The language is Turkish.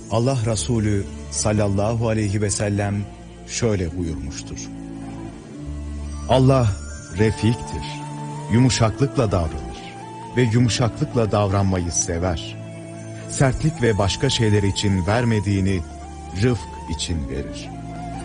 Allah Resulü sallallahu aleyhi ve sellem şöyle buyurmuştur. Allah refiktir, yumuşaklıkla davranır ve yumuşaklıkla davranmayı sever. Sertlik ve başka şeyler için vermediğini rıfk için verir.